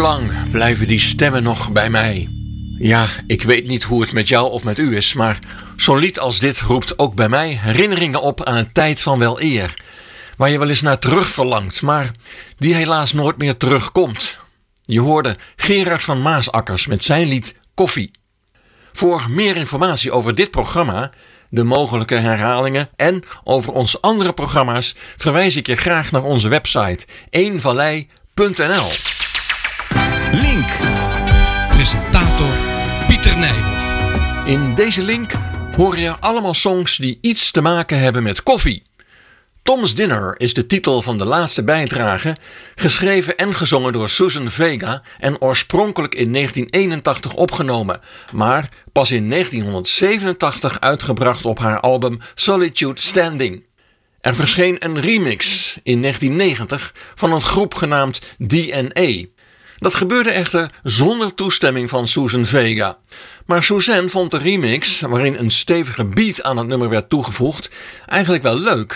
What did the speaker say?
lang blijven die stemmen nog bij mij. Ja, ik weet niet hoe het met jou of met u is, maar zo'n lied als dit roept ook bij mij herinneringen op aan een tijd van wel eer. Waar je wel eens naar terug verlangt, maar die helaas nooit meer terugkomt. Je hoorde Gerard van Maasakkers met zijn lied Koffie. Voor meer informatie over dit programma, de mogelijke herhalingen en over onze andere programma's verwijs ik je graag naar onze website eenvallei.nl. Link. Presentator Pieter Nijhoff. In deze link hoor je allemaal songs die iets te maken hebben met koffie. Tom's Dinner is de titel van de laatste bijdrage, geschreven en gezongen door Suzanne Vega en oorspronkelijk in 1981 opgenomen, maar pas in 1987 uitgebracht op haar album Solitude Standing. Er verscheen een remix in 1990 van een groep genaamd DNA. Dat gebeurde echter zonder toestemming van Suzanne Vega. Maar Suzanne vond de remix, waarin een stevige beat aan het nummer werd toegevoegd, eigenlijk wel leuk.